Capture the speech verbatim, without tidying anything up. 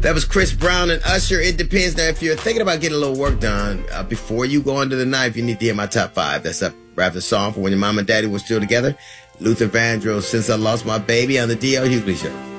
That was Chris Brown and Usher. It depends. Now, if you're thinking about getting a little work done uh, before you go into the night, you need to hear my top five. That's up right after the song for when your mom and daddy were still together. Luther Vandross, Since I Lost My Baby on the D L Hughley Show.